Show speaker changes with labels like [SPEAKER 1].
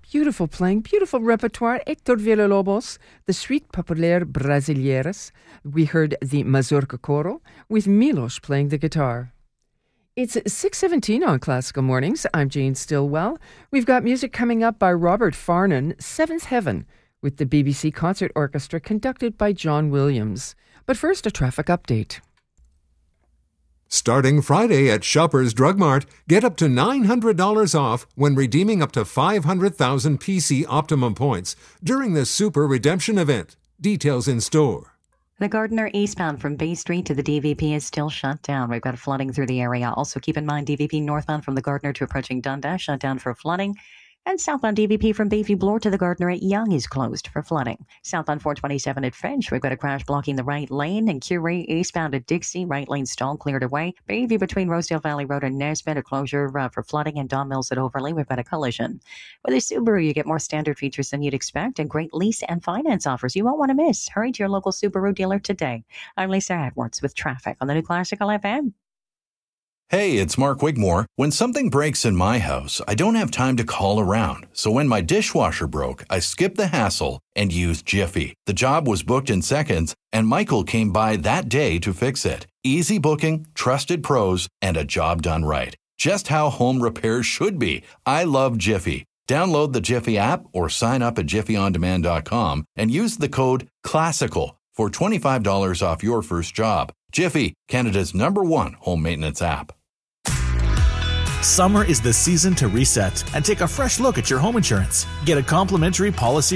[SPEAKER 1] Beautiful playing, beautiful repertoire. Héctor Villalobos, the Suite Populaire Brasileiras. We heard the Mazurka Coro with Milos playing the guitar. It's 6:17 on Classical Mornings. I'm Jane Stillwell. We've got music coming up by Robert Farnon, Seventh Heaven, with the BBC Concert Orchestra conducted by John Williams. But first, a traffic update.
[SPEAKER 2] Starting Friday at Shoppers Drug Mart, get up to $900 off when redeeming up to 500,000 PC Optimum points during the Super Redemption event. Details in store.
[SPEAKER 3] The Gardiner eastbound from Bay Street to the DVP is still shut down. We've got flooding through the area. Also keep in mind DVP northbound from the Gardiner to approaching Dundas shut down for flooding. And southbound DVP from Bayview Bloor to the Gardiner at Yonge is closed for flooding. Southbound 427 at Finch, we've got a crash blocking the right lane. And Curie eastbound at Dixie, right lane stall cleared away. Bayview between Rosedale Valley Road and Nesbitt, a closure for flooding. And Don Mills at Overley, we've got a collision. With a Subaru, you get more standard features than you'd expect and great lease and finance offers you won't want to miss. Hurry to your local Subaru dealer today. I'm Lisa Edwards with traffic on the new Classical FM.
[SPEAKER 4] Hey, it's Mark Wigmore. When something breaks in my house, I don't have time to call around. So when my dishwasher broke, I skipped the hassle and used Jiffy. The job was booked in seconds, and Michael came by that day to fix it. Easy booking, trusted pros, and a job done right. Just how home repairs should be. I love Jiffy. Download the Jiffy app or sign up at jiffyondemand.com and use the code CLASSICAL for $25 off your first job. Jiffy, Canada's #1 home maintenance app.
[SPEAKER 5] Summer is the season to reset and take a fresh look at your home insurance. Get a complimentary policy